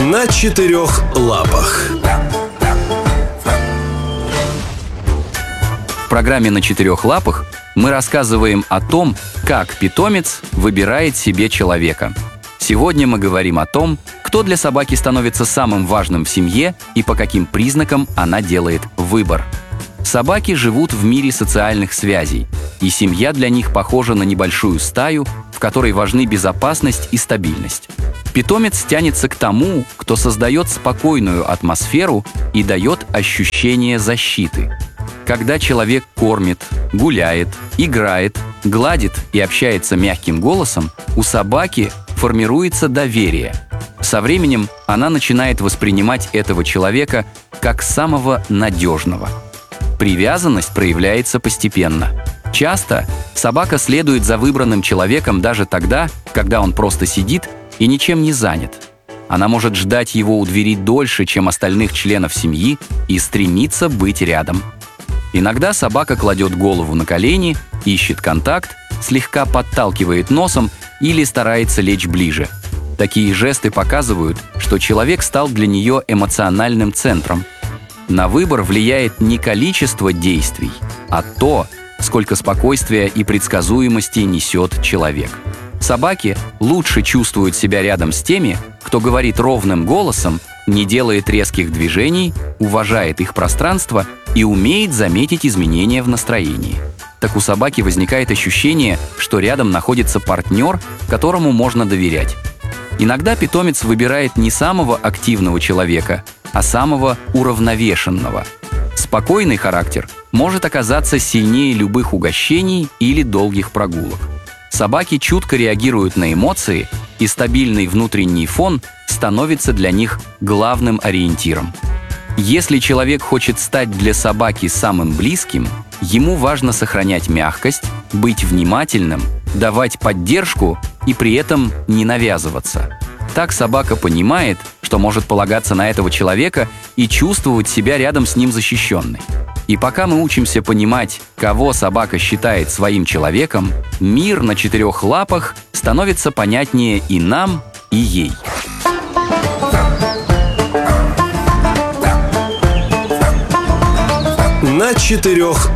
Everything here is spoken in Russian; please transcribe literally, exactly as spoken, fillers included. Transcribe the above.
На четырех лапах. В программе «На четырех лапах» мы рассказываем о том, как питомец выбирает себе человека. Сегодня мы говорим о том, кто для собаки становится самым важным в семье и по каким признакам она делает выбор. Собаки живут в мире социальных связей, и семья для них похожа на небольшую стаю, в которой важны безопасность и стабильность. Питомец тянется к тому, кто создает спокойную атмосферу и дает ощущение защиты. Когда человек кормит, гуляет, играет, гладит и общается мягким голосом, у собаки формируется доверие. Со временем она начинает воспринимать этого человека как самого надежного. Привязанность проявляется постепенно. Часто собака следует за выбранным человеком даже тогда, когда он просто сидит и ничем не занят. Она может ждать его у двери дольше, чем остальных членов семьи, и стремится быть рядом. Иногда собака кладет голову на колени, ищет контакт, слегка подталкивает носом или старается лечь ближе. Такие жесты показывают, что человек стал для нее эмоциональным центром. На выбор влияет не количество действий, а то, сколько спокойствия и предсказуемости несет человек. Собаки лучше чувствуют себя рядом с теми, кто говорит ровным голосом, не делает резких движений, уважает их пространство и умеет заметить изменения в настроении. Так у собаки возникает ощущение, что рядом находится партнер, которому можно доверять. Иногда питомец выбирает не самого активного человека, а самого уравновешенного. Спокойный характер может оказаться сильнее любых угощений или долгих прогулок. Собаки чутко реагируют на эмоции, и стабильный внутренний фон становится для них главным ориентиром. Если человек хочет стать для собаки самым близким, ему важно сохранять мягкость, быть внимательным, давать поддержку и при этом не навязываться. Так собака понимает, что может полагаться на этого человека и чувствовать себя рядом с ним защищенной. И пока мы учимся понимать, кого собака считает своим человеком, мир на четырех лапах становится понятнее и нам, и ей. На четырех